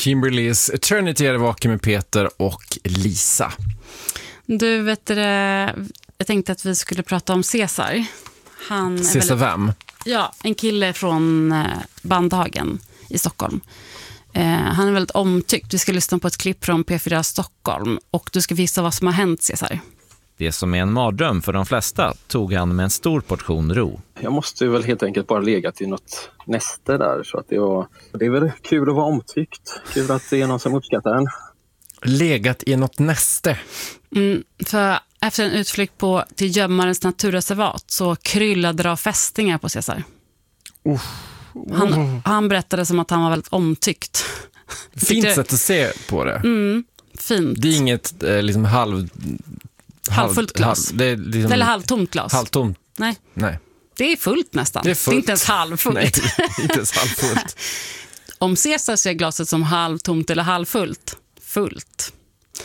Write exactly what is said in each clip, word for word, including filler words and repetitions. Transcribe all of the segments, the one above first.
Kimberlys Eternity är vaken med Peter och Lisa. Du vet det, jag tänkte att vi skulle prata om Cesar. Han är Cesar väldigt, vem? Ja, en kille från Bandhagen i Stockholm. Eh, han är väldigt omtyckt. Vi ska lyssna på ett klipp från P fyra Stockholm och du ska visa vad som har hänt, Cesar. Det som är en mardröm för de flesta tog han med en stor portion ro. Jag måste väl helt enkelt bara legat i något näste där. Så att det, var, det är väl kul att vara omtyckt. Kul att det är någon som uppskattar en. Legat i något näste. Mm, för efter en utflykt på, till Gömmarens naturreservat så kryllade det av fästingar på Cesar. Uh. Han, han berättade som att han var väldigt omtyckt. Fint sätt att se på det. Mm, fint. Det är inget eh, liksom halv... Halvfullt glas. Halv, det är liksom, eller halvtomt glas. Halvtomt. Nej. Nej. Det är fullt nästan. Det är, fullt. Det är inte ens halvfullt. Nej, inte ens halvfullt. Om Cesar ser glaset som halvtomt eller halvfullt. Fullt.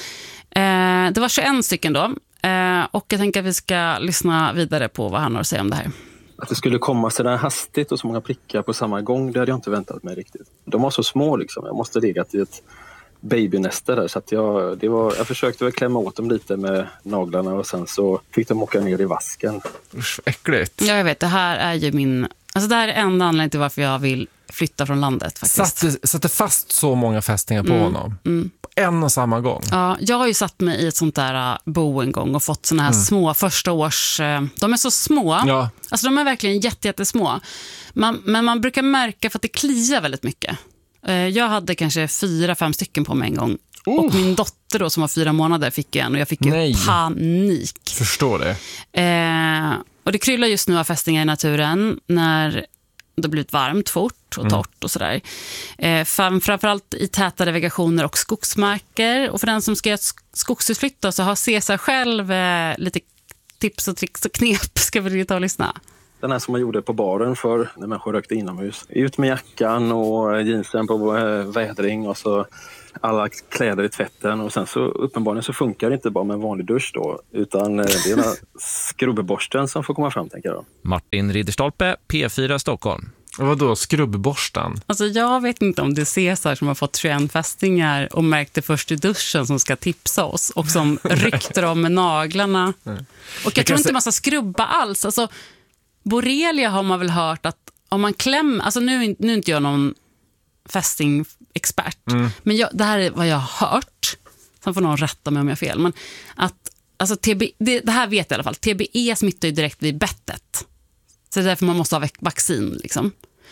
Eh, det var tjugoett stycken då. Eh, och jag tänker att vi ska lyssna vidare på vad han har att säga om det här. Att det skulle komma så där hastigt och så många prickar på samma gång, det hade jag inte väntat mig riktigt. De var så små liksom. Jag måste legat i ett babynäste där, så att jag, det var, jag försökte väl klämma åt dem lite med naglarna och sen så fick de åka ner i vasken. Usch, äckligt. Ja, jag vet, det här är ju min... Alltså det här är enda anledningen till varför jag vill flytta från landet faktiskt. Satte, satte fast så många fästingar på mm, honom. Mm. På en och samma gång. Ja, jag har ju satt mig i ett sånt där uh, bo en gång och fått såna här mm. små första års... Uh, de är så små. Ja. Alltså de är verkligen jätte, jättesmå. Man, men man brukar märka för att det kliar väldigt mycket. Uh, jag hade kanske fyra, fem stycken på mig en gång. Uh. Och min dotter då som var fyra månader fick en och jag fick ju Nej. panik. Förstår det. Uh, och det kryllar just nu av fästingar i naturen när... det har blivit varmt fort och torrt och sådär. Eh, framförallt i tätare vegationer och skogsmarker. Och för den som ska göra skogsutflytt så har Cesar själv eh, lite tips och tricks och knep. Ska vi ta och lyssna? Den här som man gjorde på baren för när människor rökte inomhus. Ut med jackan och jeansen på äh, vädring och så alla kläder i tvätten. Och sen så uppenbarligen så funkar det inte bara med en vanlig dusch då. Utan äh, det är den skrubborsten som får komma fram, tänker jag. Martin Ridderstolpe, P fyra Stockholm. Och vadå, skrubbborsten? Alltså jag vet inte om det är Cesar som har fått tjugoett fästingar och märkte först i duschen som ska tipsa oss och som ryckte dem med naglarna. Mm. Och jag, jag tror inte se- man ska skrubba alls. Alltså borrelia har man väl hört att om man klämmer, alltså nu, nu är inte jag någon fästingexpert, mm. men jag, det här är vad jag har hört. Sen får någon rätta mig om jag har fel. Men att, alltså T B, det, det här vet jag i alla fall. T B E smittar ju direkt vid bettet. Så det är därför man måste ha vaccin liksom.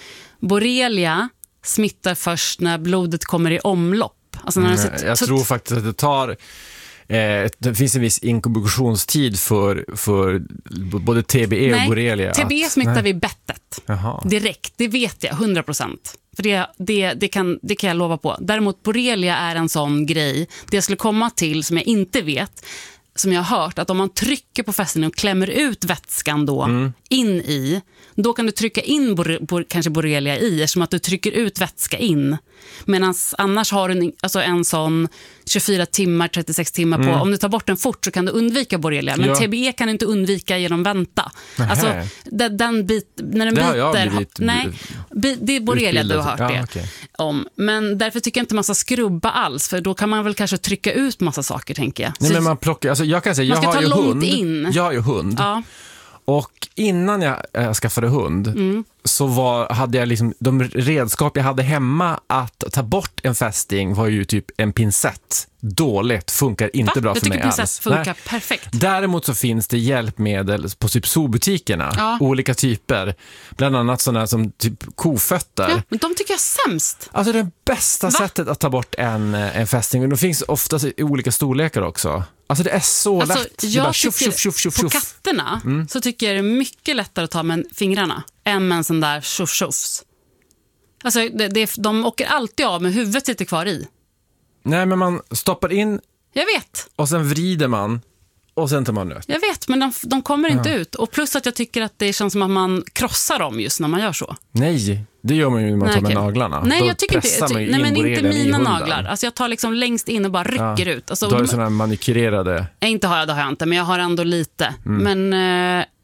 Borrelia smittar först när blodet kommer i omlopp. Alltså när mm, jag tror faktiskt att det tar eh, det finns en viss inkubationstid för, för både T B E nej, och borrelia. T B E smittar nej. vid bettet. Jaha. Direkt, det vet jag, hundra procent. För det, det, det, kan, det kan jag lova på. Däremot borrelia är en sån grej. Det jag skulle komma till som jag inte vet, som jag har hört, att om man trycker på fästingen och klämmer ut vätskan då mm. in i, då kan du trycka in bor, bor, kanske borrelia i, eftersom att du trycker ut vätska in. Medan annars har du en, alltså en sån tjugofyra timmar, trettiosex timmar på. Mm. Om du tar bort den fort så kan du undvika borrelia. Men ja. T B E kan du inte undvika genom vänta. Nähe. Alltså den, den bit, när den det biter... Har jag blivit, nej, det är borrelia du har hört ja, det okay. om. Men därför tycker jag inte man ska skrubba alls. För då kan man väl kanske trycka ut massa saker, tänker jag. Nej, så, men man plockar, alltså jag kan säga, jag man ska har ta ju långt hund. In. Jag har ju hund. Ja. Och innan jag äh, skaffade hund mm. så var, hade jag liksom, de redskap jag hade hemma att ta bort en fästing var ju typ en pincett. Dåligt, funkar inte Va? bra jag för mig alls. Jag tycker funkar Nej. perfekt. Däremot så finns det hjälpmedel på typ zoobutikerna. Ja. Olika typer. Bland annat sådana som typ kofötter. Ja, men de tycker jag är sämst. Alltså det bästa Va? sättet att ta bort en, en fästing. Och de finns ofta i olika storlekar också. Alltså det är så alltså, lätt. Jag bara, tycker, tjuff, tjuff, tjuff, på katterna mm. så tycker jag det är mycket lättare att ta med fingrarna än med en sån där tjuff, tjuffs. Alltså det, det, de åker alltid av med huvudet sitter kvar i. Nej, men man stoppar in. Jag vet. Och sen vrider man. Och sen tar man ut. Jag vet, men de, de kommer inte ja. ut. Och plus att jag tycker att det känns som att man krossar dem just när man gör så. Nej, det gör man ju när man nej, tar med okay. naglarna. Nej, då jag tycker inte. Jag ty- nej, men inte mina naglar. Alltså jag tar liksom längst in och bara rycker ja. ut. Alltså, du har ju sådana här manikyrerade. Nej, inte har jag, det har jag inte. Men jag har ändå lite. Mm. Men... Eh,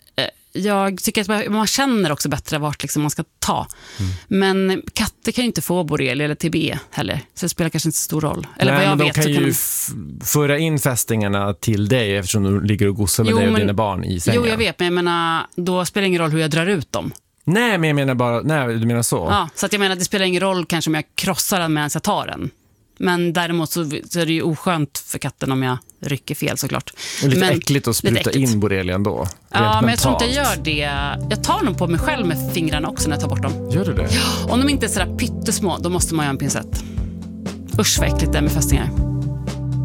jag tycker att man känner också bättre vart liksom man ska ta. Mm. Men katter kan ju inte få borrelia eller T B heller. Så det spelar kanske inte så stor roll. Eller Nej, vad jag men vet, de kan så kan ju de... f- föra in fästingarna till dig eftersom du ligger och gossar med jo, dig och men... dina barn i sängen. Jo, jag vet, men jag menar, då spelar det ingen roll hur jag drar ut dem. Nej, men jag menar bara, nej, du menar så. Ja, så att jag menar, det spelar ingen roll kanske om jag krossar den medan jag tar den. Men däremot så, så är det ju oskönt för katten om jag rycker fel såklart. Och lite men, äckligt att spruta äckligt. in borrelia ändå. Ja, men jag tror inte jag gör det. Jag tar nog på mig själv med fingrarna också när jag tar bort dem. Gör du det? Ja, om de inte är sådär pyttesmå, då måste man göra en pincett. Usch vad äckligt det är med fästingar.